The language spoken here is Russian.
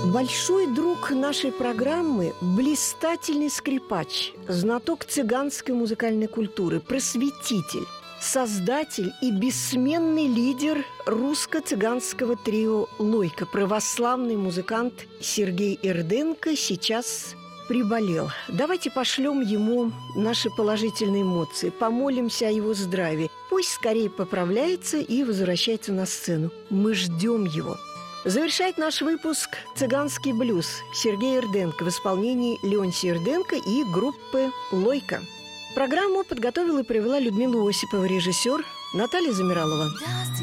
Большой друг нашей программы – блистательный скрипач, знаток цыганской музыкальной культуры, просветитель, создатель и бессменный лидер русско-цыганского трио «Лойка», православный музыкант Сергей Ирденко сейчас приболел. Давайте пошлем ему наши положительные эмоции, помолимся о его здравии. Пусть скорее поправляется и возвращается на сцену. Мы ждем его. Завершает наш выпуск «Цыганский блюз» Сергей Ирденко в исполнении Леонтия Ирденко и группы «Лойка». Программу подготовила и провела Людмила Осипова, режиссер Наталья Замиралова.